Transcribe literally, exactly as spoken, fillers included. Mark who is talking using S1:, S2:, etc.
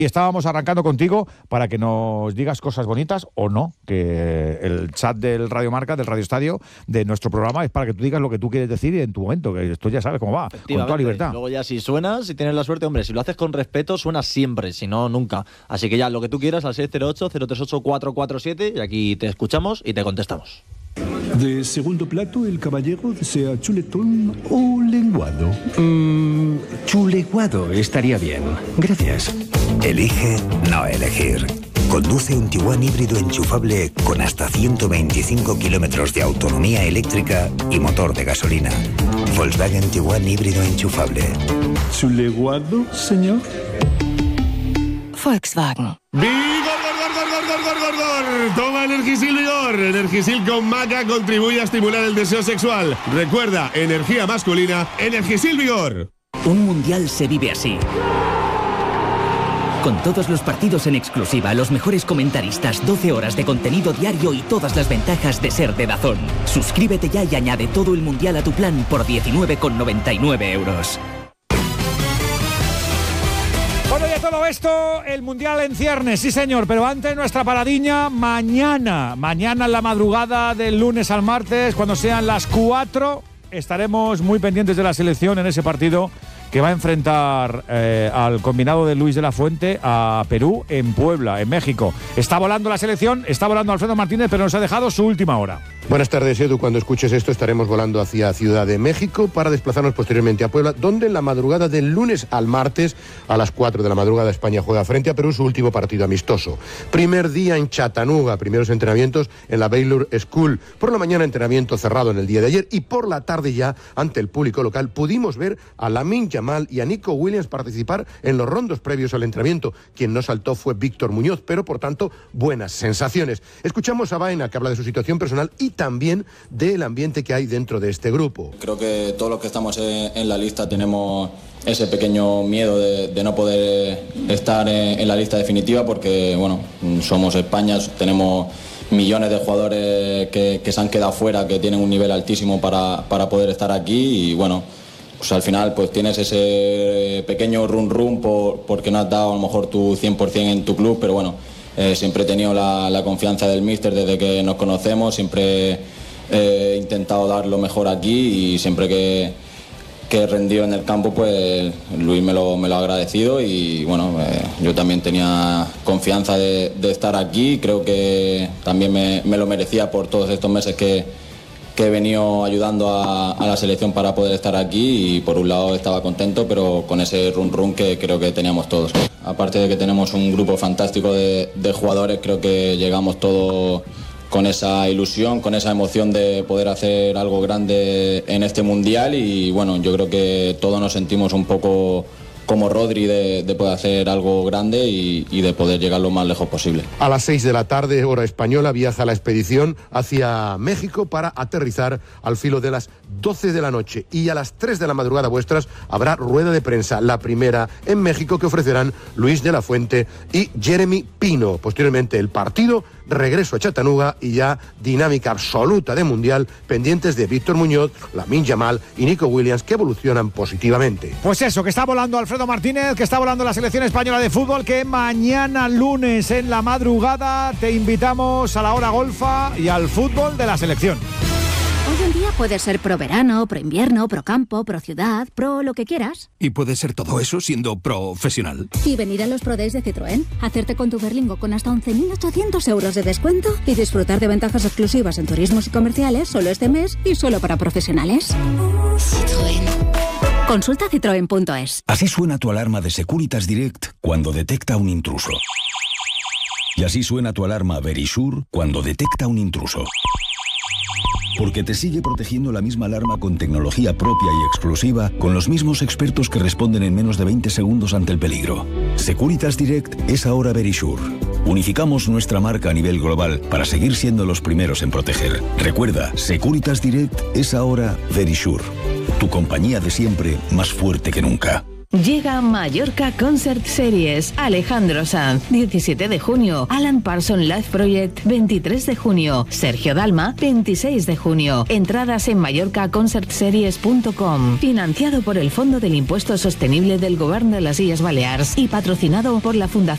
S1: Y estábamos arrancando contigo para que nos digas cosas bonitas o no, que el chat del Radio Marca, del Radio Estadio, de nuestro programa, es para que tú digas lo que tú quieres decir en tu momento, que esto ya sabes cómo va, con toda libertad.
S2: Luego ya si suenas, si tienes la suerte, hombre, si lo haces con respeto, suenas siempre, si no, nunca. Así que ya lo que tú quieras al seis cero ocho, cero tres ocho, cuatro cuatro siete y aquí te escuchamos y te contestamos.
S3: De segundo plato, el caballero desea chuletón o lenguado.
S4: Mm, chuleguado estaría bien. Gracias.
S5: Elige no elegir. Conduce un Tiguan híbrido enchufable con hasta ciento veinticinco kilómetros de autonomía eléctrica y motor de gasolina. Volkswagen Tiguan híbrido enchufable.
S3: ¿Chuleguado, señor?
S6: Volkswagen.
S7: ¡Vigor, gor, gor, gor, gor, gor, gor, gor! Toma Energisil Vigor. Energisil con maca contribuye a estimular el deseo sexual. Recuerda, energía masculina, Energisil Vigor.
S8: Un mundial se vive así. Con todos los partidos en exclusiva, los mejores comentaristas, doce horas de contenido diario y todas las ventajas de ser de DAZN. Suscríbete ya y añade todo el mundial a tu plan por diecinueve con noventa y nueve euros.
S1: Bueno, y a todo esto, el Mundial en ciernes, sí señor, pero antes nuestra paradiña mañana, mañana en la madrugada del lunes al martes, cuando sean las cuatro, estaremos muy pendientes de la selección en ese partido que va a enfrentar eh, al combinado de Luis de la Fuente a Perú en Puebla, en México. Está volando la selección, está volando Alfredo Martínez, pero nos ha dejado su última hora.
S9: Buenas tardes, Edu. Cuando escuches esto estaremos volando hacia Ciudad de México para desplazarnos posteriormente a Puebla, donde en la madrugada del lunes al martes a las cuatro de la madrugada España juega frente a Perú su último partido amistoso. Primer día en Chattanooga, primeros entrenamientos en la Baylor School. Por la mañana entrenamiento cerrado en el día de ayer y por la tarde ya ante el público local pudimos ver a Lamine Yamal y a Nico Williams participar en los rondos previos al entrenamiento. Quien no saltó fue Víctor Muñoz, pero por tanto buenas sensaciones. Escuchamos a Baena, que habla de su situación personal y también del ambiente que hay dentro de este grupo.
S10: Creo que todos los que estamos en, en la lista tenemos ese pequeño miedo de, de no poder estar en, en la lista definitiva porque, bueno, somos España, tenemos millones de jugadores que, que se han quedado fuera, que tienen un nivel altísimo para, para poder estar aquí y, bueno, pues al final pues tienes ese pequeño run run por, porque no has dado a lo mejor tu cien por ciento en tu club, pero bueno, Eh, siempre he tenido la, la confianza del míster desde que nos conocemos, siempre he intentado dar lo mejor aquí y siempre que, que he rendido en el campo pues Luis me lo, me lo ha agradecido y bueno, eh, yo también tenía confianza de, de estar aquí, creo que también me, me lo merecía por todos estos meses que, que he venido ayudando a, a la selección para poder estar aquí y por un lado estaba contento pero con ese run run que creo que teníamos todos. Aparte de que tenemos un grupo fantástico de, de jugadores, creo que llegamos todos con esa ilusión, con esa emoción de poder hacer algo grande en este mundial y bueno, yo creo que todos nos sentimos un poco como Rodri de, de poder hacer algo grande y, y de poder llegar lo más lejos posible.
S9: A las seis de la tarde, hora española, viaja la expedición hacia México para aterrizar al filo de las doce de la noche y a las tres de la madrugada vuestras habrá rueda de prensa, la primera en México que ofrecerán Luis de la Fuente y Jeremy Pino. Posteriormente el partido, regreso a Chattanooga y ya dinámica absoluta de Mundial, pendientes de Víctor Muñoz, Lamine Yamal y Nico Williams que evolucionan positivamente.
S1: Pues eso, que está volando Alfredo Martínez, que está volando la selección española de fútbol, que mañana lunes en la madrugada te invitamos a la hora golfa y al fútbol de la selección.
S6: Hoy en día puedes ser pro verano, pro invierno, pro campo, pro ciudad, pro lo que quieras.
S11: Y puedes ser todo eso siendo profesional.
S6: Y venir a los Pro Days de Citroën, hacerte con tu Berlingo con hasta once mil ochocientos euros de descuento y disfrutar de ventajas exclusivas en turismos y comerciales solo este mes y solo para profesionales. Citroën. Consulta citroen punto es.
S11: Así suena tu alarma de Securitas Direct cuando detecta un intruso. Y así suena tu alarma Verisure cuando detecta un intruso. Porque te sigue protegiendo la misma alarma con tecnología propia y exclusiva, con los mismos expertos que responden en menos de veinte segundos ante el peligro. Securitas Direct es ahora Verisure. Unificamos nuestra marca a nivel global para seguir siendo los primeros en proteger. Recuerda, Securitas Direct es ahora Verisure. Tu compañía de siempre, más fuerte que nunca.
S12: Llega Mallorca Concert Series. Alejandro Sanz, diecisiete de junio. Alan Parsons Live Project, veintitrés de junio. Sergio Dalma, veintiséis de junio. Entradas en mallorca concert series punto com. Financiado por el Fondo del Impuesto Sostenible del Govern de las Illes Balears y patrocinado por la Fundación